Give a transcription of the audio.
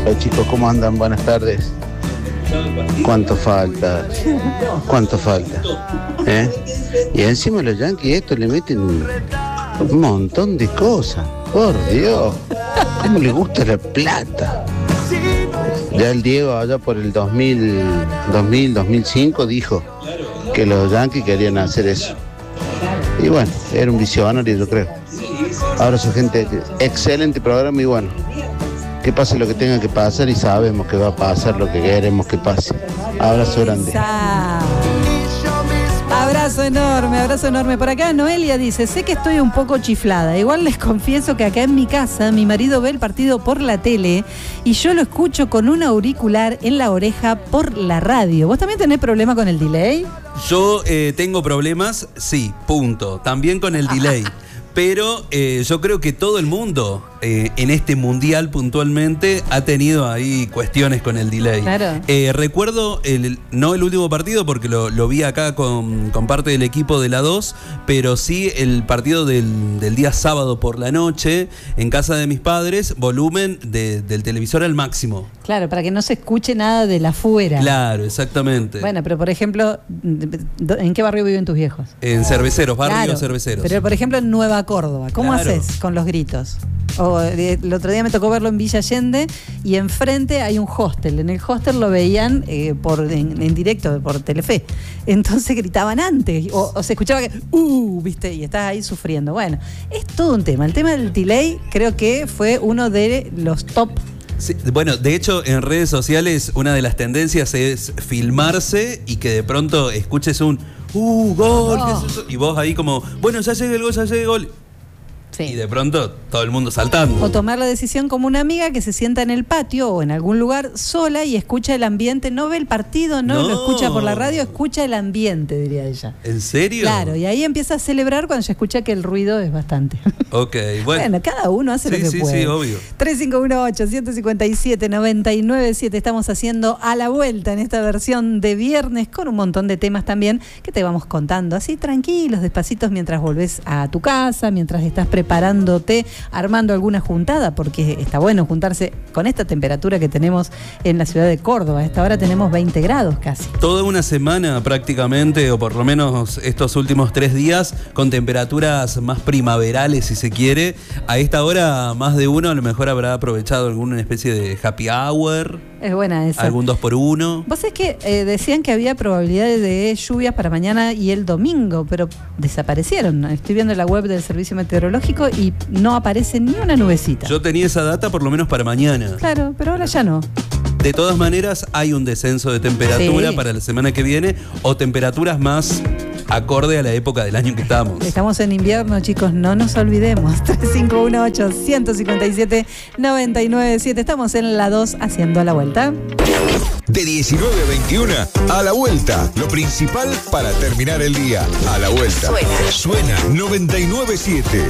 Hola chicos, ¿cómo andan? Buenas tardes. ¿Cuánto falta? ¿Cuánto falta? Y encima los Yankees esto le meten un montón de cosas. Por Dios, ¿cómo le gusta la plata? Ya el Diego allá por el 2005 dijo que los Yankees querían hacer eso. Y bueno, era un visionario, yo creo. Ahora su gente, excelente programa y bueno, que pase lo que tenga que pasar y sabemos que va a pasar lo que queremos que pase. Abrazo grande. Abrazo enorme, abrazo enorme. Por acá Noelia dice, sé que estoy un poco chiflada. Igual les confieso que acá en mi casa mi marido ve el partido por la tele y yo lo escucho con un auricular en la oreja por la radio. ¿Vos también tenés problema con el delay? Yo tengo problemas, sí, punto. También con el delay. Pero yo creo que todo el mundo en este mundial puntualmente ha tenido ahí cuestiones con el delay. Claro. Recuerdo, no el último partido porque lo vi acá con parte del equipo de la 2, pero sí el partido del día sábado por la noche en casa de mis padres, volumen del televisor al máximo. Claro, para que no se escuche nada de la afuera. Claro, exactamente. Bueno, pero por ejemplo, ¿en qué barrio viven tus viejos? En Cerveceros, barrio Claro, Cerveceros. pero por ejemplo en Nueva Córdoba, ¿cómo Claro. haces con los gritos? O el otro día me tocó verlo en Villa Allende y enfrente hay un hostel. En el hostel lo veían en directo por Telefe. Entonces gritaban antes o se escuchaba que ¿viste? Y estás ahí sufriendo. Bueno, es todo un tema. El tema del delay creo que fue uno de los top. Sí, bueno, de hecho, en redes sociales una de las tendencias es filmarse y que de pronto escuches un gol, ¿qué es eso? Y vos ahí como, bueno, ya llega el gol, ya llega el gol. Sí. Y de pronto todo el mundo saltando. O tomar la decisión como una amiga que se sienta en el patio o en algún lugar sola y escucha el ambiente, no ve el partido, no lo escucha por la radio, escucha el ambiente, diría ella. ¿En serio? Claro, y ahí empieza a celebrar cuando ya escucha que el ruido es bastante. Ok, bueno. Cada uno hace lo que puede. Sí, obvio. 3518-157-997. Estamos haciendo a la vuelta en esta versión de viernes con un montón de temas también que te vamos contando así tranquilos, despacitos mientras volvés a tu casa, mientras estás preparándote, armando alguna juntada, porque está bueno juntarse con esta temperatura que tenemos en la ciudad de Córdoba. A esta hora tenemos 20 grados casi. Toda una semana prácticamente, o por lo menos estos últimos 3 días, con temperaturas más primaverales, si se quiere. A esta hora, más de uno a lo mejor habrá aprovechado alguna especie de happy hour. Es buena esa. Algún 2x1. Vos sabés que decían que había probabilidades de lluvias para mañana y el domingo, pero desaparecieron. Estoy viendo la web del Servicio Meteorológico y no aparece ni una nubecita. Yo tenía esa data por lo menos para mañana. Claro, pero ahora ya no. De todas maneras, hay un descenso de temperatura para la semana que viene o temperaturas más acorde a la época del año que estamos. Estamos en invierno, chicos, no nos olvidemos. 3518-157-997. Estamos en la 2 haciendo a la vuelta. De 19 a 21, a la vuelta. Lo principal para terminar el día. A la vuelta. Suena 997.